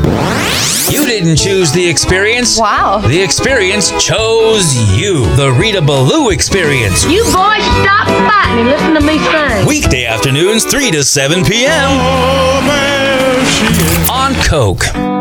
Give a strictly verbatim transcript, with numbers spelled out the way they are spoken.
You didn't choose the experience. Wow. The experience chose you. The Rita Ballou Experience. You boys stop fighting and listen to me sing. Weekday afternoons, three to seven p.m. on Coke.